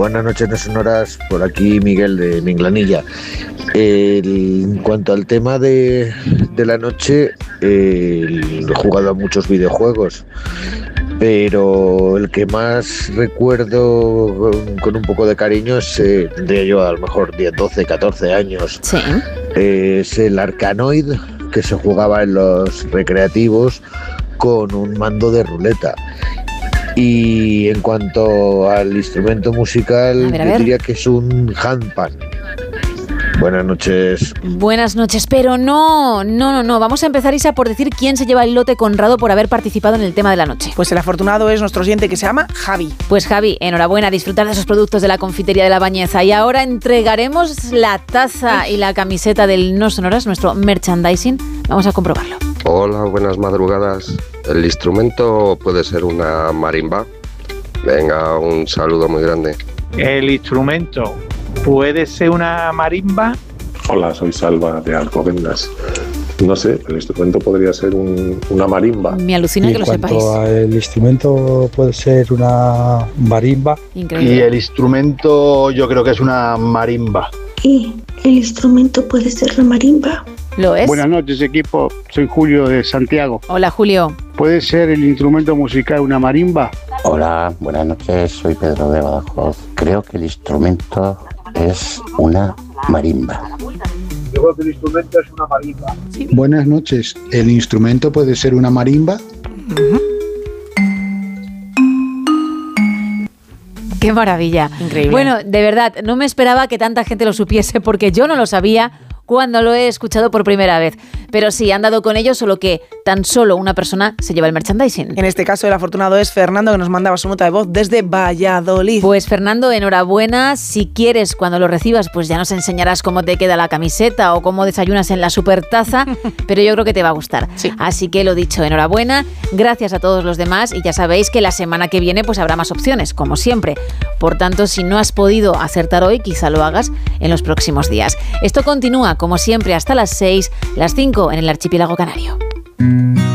buenas noches, no sonoras, por aquí Miguel de Minglanilla. En cuanto al tema de la noche, he jugado a muchos videojuegos, pero el que más recuerdo con un poco de cariño es, tendría yo a lo mejor 10, 12, 14 años. Sí. Es el Arkanoid, que se jugaba en los recreativos con un mando de ruleta. Y en cuanto al instrumento musical, yo diría que es un handpan. Buenas noches. Buenas noches, pero no. Vamos a empezar, Isa, por decir quién se lleva el lote Conrado por haber participado en el tema de la noche. Pues el afortunado es nuestro oyente que se llama Javi. Pues Javi, enhorabuena, disfrutar de esos productos de la confitería de La Bañeza. Y ahora entregaremos la taza y la camiseta del No Sonoras, nuestro merchandising. Vamos a comprobarlo. Hola, buenas madrugadas. ¿El instrumento puede ser una marimba? Venga, un saludo muy grande. El instrumento puede ser una marimba. Hola, soy Salva de Alcobendas. No sé, el instrumento podría ser una marimba. Me alucina que lo sepáis. El instrumento puede ser una marimba. Increíble. Y el instrumento yo creo que es una marimba. Y el instrumento puede ser la marimba. ¿Lo es? Buenas noches, equipo. Soy Julio de Santiago. Hola, Julio. ¿Puede ser el instrumento musical una marimba? Hola, buenas noches. Soy Pedro de Badajoz. Creo que el instrumento es una marimba. Yo creo que el instrumento es una marimba. Sí. Buenas noches. ¿El instrumento puede ser una marimba? ¡Qué maravilla! Increíble. Bueno, de verdad, no me esperaba que tanta gente lo supiese porque yo no lo sabía cuando lo he escuchado por primera vez. Pero sí, han dado con ello, solo que tan solo una persona se lleva el merchandising. En este caso, el afortunado es Fernando, que nos mandaba su nota de voz desde Valladolid. Pues Fernando, enhorabuena. Si quieres, cuando lo recibas, pues ya nos enseñarás cómo te queda la camiseta o cómo desayunas en la supertaza, pero yo creo que te va a gustar. Sí. Así que lo dicho, enhorabuena. Gracias a todos los demás y ya sabéis que la semana que viene pues habrá más opciones, como siempre. Por tanto, si no has podido acertar hoy, quizá lo hagas en los próximos días. Esto continúa, como siempre, hasta las 6, las 5 en el archipiélago canario.